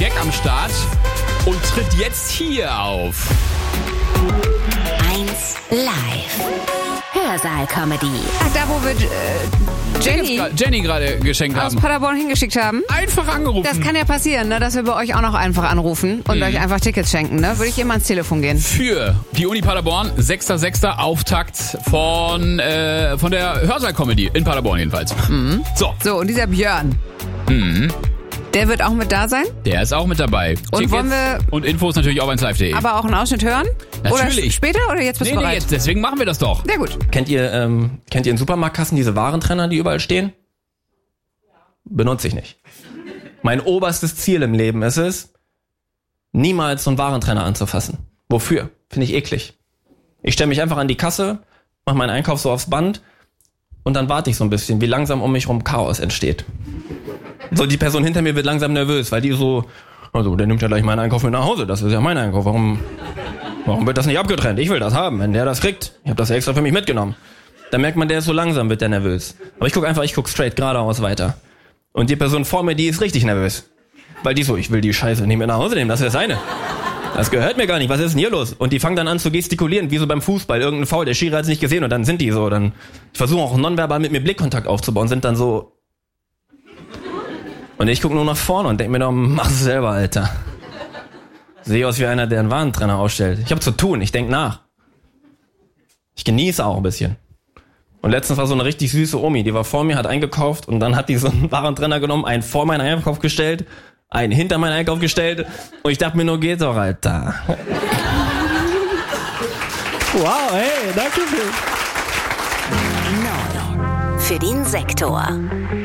Gag am Start und tritt jetzt hier auf. 1 Live. Hörsaal-Comedy. Ach, da wo wir Jenny gerade geschenkt aus haben. Paderborn hingeschickt haben. Einfach angerufen. Das kann ja passieren, ne, dass wir bei euch auch noch einfach anrufen und euch einfach Tickets schenken. Ne? Würde ich immer ans Telefon gehen. Für die Uni Paderborn, 6.6. Auftakt von der Hörsaal-Comedy in Paderborn jedenfalls. Mhm. So, und dieser Björn, der wird auch mit da sein? der ist auch mit dabei. Und Tickets wollen wir und Infos natürlich auf 1live.de. aber auch einen Ausschnitt hören? Natürlich. Oder später oder jetzt bist du bereit? Jetzt, deswegen machen wir das doch. Sehr gut. Kennt ihr in Supermarktkassen diese Warentrenner, die überall stehen? Benutze ich nicht. Mein oberstes Ziel im Leben ist es, niemals so einen Warentrenner anzufassen. Wofür? Finde ich eklig. Ich stelle mich einfach an die Kasse, mache meinen Einkauf so aufs Band und dann warte ich so ein bisschen, wie langsam um mich rum Chaos entsteht. So, die Person hinter mir wird langsam nervös, weil die so, also der nimmt ja gleich meinen Einkauf mit nach Hause, das ist ja mein Einkauf, warum wird das nicht abgetrennt? Ich will das haben, wenn der das kriegt. Ich habe das ja extra für mich mitgenommen. Dann merkt man, der ist so langsam, wird der nervös. Aber ich guck straight geradeaus weiter. Und die Person vor mir, die ist richtig nervös. Weil die so, ich will die Scheiße nicht mehr nach Hause nehmen, das ist das seine. Das gehört mir gar nicht, was ist denn hier los? Und die fangen dann an zu gestikulieren, wie so beim Fußball, irgendein Foul, der Schiri hat's nicht gesehen und dann sind die so, ich versuche auch nonverbal mit mir Blickkontakt aufzubauen, sind dann so. Und ich gucke nur nach vorne und denke mir noch, mach es selber, Alter. Sehe aus wie einer, der einen Warentrenner ausstellt. Ich habe zu tun, ich denke nach. Ich genieße auch ein bisschen. Und letztens war so eine richtig süße Omi, die war vor mir, hat eingekauft und dann hat die so einen Warentrenner genommen, einen vor meinen Einkauf gestellt, einen hinter meinen Einkauf gestellt und ich dachte mir nur, geht doch, Alter. Wow, hey, danke schön. Für den Sektor.